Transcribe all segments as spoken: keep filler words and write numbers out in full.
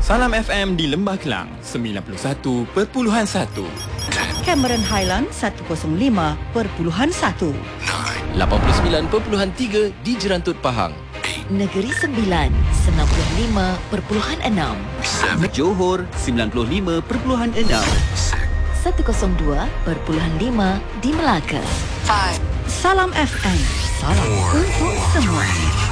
Salam F M di Lembah Kelang sembilan puluh satu perpuluhan satu. Cameron Highland seratus lima perpuluhan satu. lapan puluh sembilan perpuluhan tiga di Jerantut Pahang. Negeri Sembilan sembilan puluh lima perpuluhan enam. Johor sembilan puluh lima perpuluhan enam. seratus dua perpuluhan lima di Melaka. Salam F M. Salam untuk semua.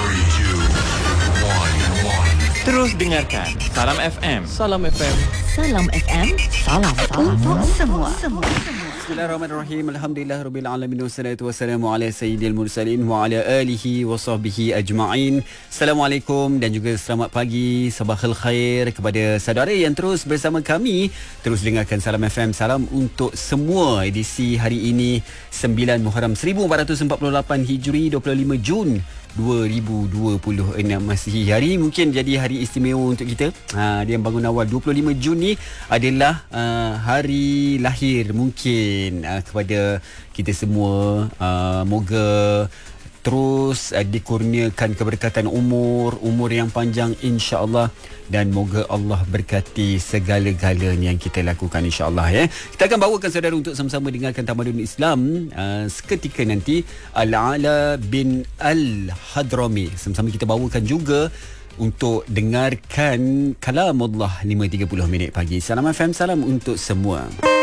Terus dengarkan Salam F M. Salam F M. Salam F M. Salam, salam untuk semua. semua. Bismillahirrahmanirrahim. Alhamdulillahirabbil alamin wassalatu wassalamu ala sayyidil mursalin wa ala alihi wa sahbihi ajma'in. Assalamualaikum dan juga selamat pagi, sabahul khair kepada saudara yang terus bersama kami. Terus dengarkan Salam F M. Salam untuk semua. Edisi hari ini sembilan Muharram seribu empat ratus empat puluh lapan Hijri, dua puluh lima Jun dua ribu dua puluh enam. Masih hari mungkin jadi hari istimewa untuk kita. Ha, dia yang bangun awal dua puluh lima Jun ni adalah uh, hari lahir mungkin uh, kepada kita semua. Uh, moga terus uh, dikurniakan keberkatan umur, umur yang panjang insya-Allah, dan moga Allah berkati segala-galanya yang kita lakukan insya-Allah ya. Kita akan bawakan saudara untuk sama-sama dengarkan tamadun Islam uh, seketika nanti Al-Ala bin Al-Hadrami. Sama-sama kita bawakan juga untuk dengarkan kalamullah lima tiga puluh minit pagi. Salam F M, salam untuk semua.